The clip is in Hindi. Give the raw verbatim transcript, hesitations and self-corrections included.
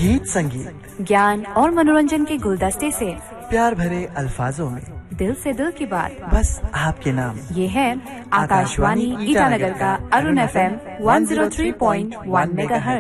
गीत संगीत, ज्ञान और मनोरंजन के गुलदस्ते से प्यार भरे अल्फाजों में दिल से दिल की बात, बस आपके नाम। ये है आकाशवाणी ईटानगर का Arun F M one zero three point one megahertz.